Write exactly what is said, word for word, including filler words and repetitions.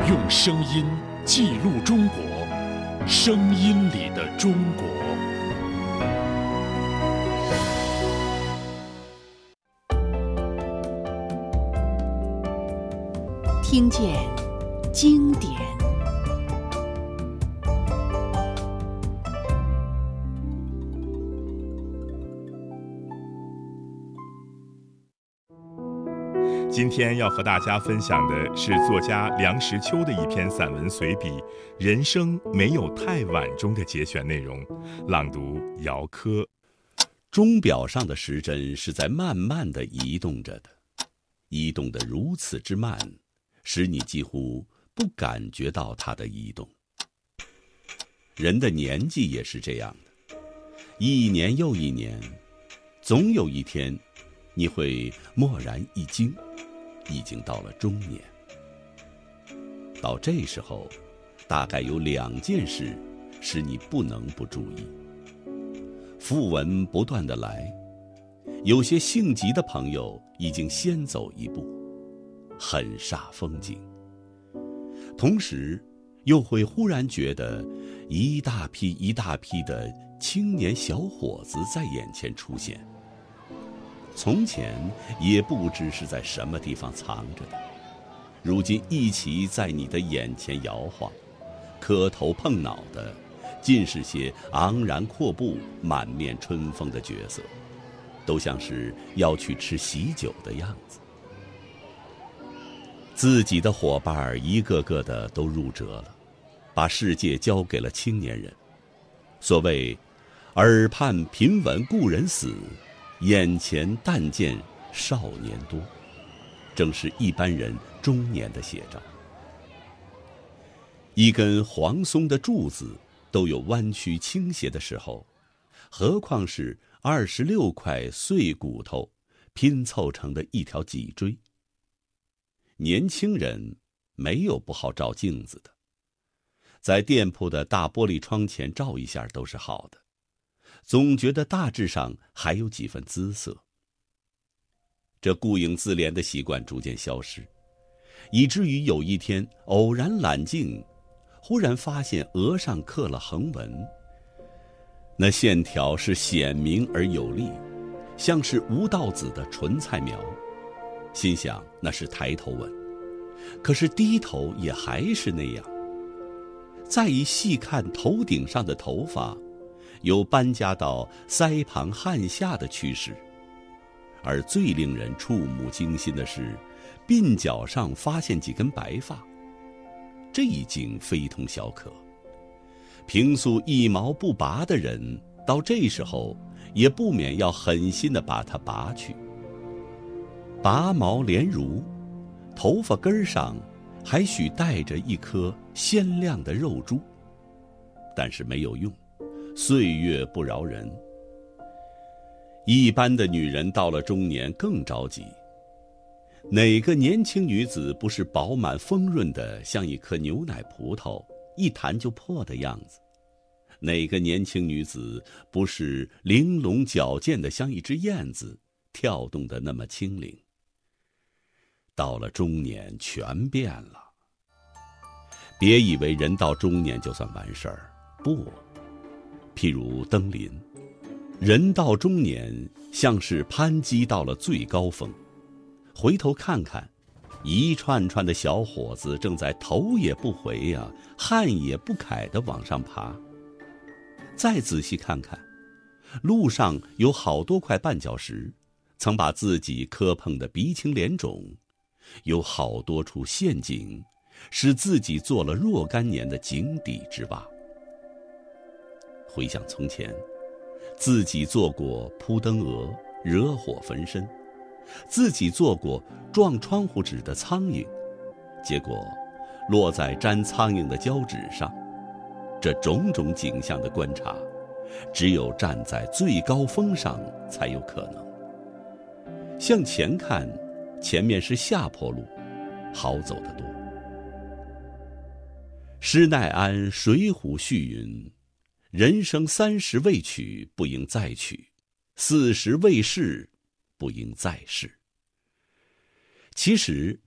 用声音记录中国，声音里的中国。 听见经典。 今天要和大家分享的是作家梁实秋的一篇散文随笔《人生没有太晚》中的节选内容，朗读姚科。 钟表上的时针是在慢慢地移动着的，移动得如此之慢，使你几乎不感觉到它的移动。人的年纪也是这样的，一年又一年，总有一天你会蓦然一惊，已经到了中年。到这时候，大概有两件事使你不能不注意。讣文不断地来，有些性急的朋友已经先走一步，很煞风景。同时又会忽然觉得一大批一大批的青年小伙子在眼前出现，从前也不知是在什么地方藏着的，如今一起在你的眼前摇晃，磕头碰脑的尽是些昂然阔步、满面春风的角色，都像是要去吃喜酒的样子。自己的伙伴一个个的都入辙了，把世界交给了青年人。所谓耳畔频闻故人死，眼前但见少年多，正是一般人中年的写照。一根黄松的柱子都有弯曲倾斜的时候，何况是二十六块碎骨头拼凑成的一条脊椎。年轻人没有不好照镜子的，在店铺的大玻璃窗前照一下都是好的，总觉得大致上还有几分姿色。这顾影自怜的习惯逐渐消失，以至于有一天偶然揽镜，忽然发现额上刻了横纹，那线条是显明而有力，像是吴道子的纯菜描。心想那是抬头纹，可是低头也还是那样。再一细看头顶上的头发，有搬家到腮旁汗下的趋势，而最令人触目惊心的是，鬓角上发现几根白发，这已经非同小可。平素一毛不拔的人，到这时候也不免要狠心地把它拔去。拔毛连如，头发根上还许带着一颗鲜亮的肉珠，但是没有用，岁月不饶人。一般的女人到了中年更着急，哪个年轻女子不是饱满丰润的像一颗牛奶葡萄，一弹就破的样子？哪个年轻女子不是玲珑矫健的像一只燕子，跳动的那么轻灵？到了中年全变了。别以为人到中年就算完事儿，不。譬如登临，人到中年像是攀击到了最高峰，回头看看，一串串的小伙子正在头也不回呀、啊，汗也不揩地往上爬。再仔细看看，路上有好多块绊脚石，曾把自己磕碰得鼻青脸肿，有好多处陷阱，使自己做了若干年的井底之蛙。回想从前，自己做过扑灯蛾，惹火焚身，自己做过撞窗户纸的苍蝇，结果落在粘苍蝇的胶纸上。这种种景象的观察，只有站在最高峰上才有可能。向前看，前面是下坡路，好走得多。施耐庵《水浒》序云：人生三十未娶，不应再娶；四十未仕，不应再仕。其实